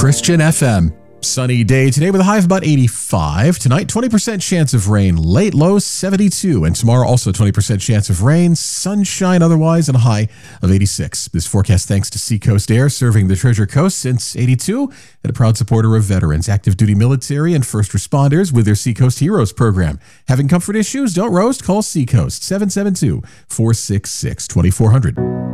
Christian FM. Sunny day today with a high of about 85. Tonight, 20% chance of rain. Late low, 72. And tomorrow, also 20% chance of rain. Sunshine otherwise, and a high of 86. This forecast thanks to Seacoast Air, serving the Treasure Coast since 82, and a proud supporter of veterans, active duty military, and first responders with their Seacoast Heroes program. Having comfort issues? Don't roast. Call Seacoast 772-466-2400.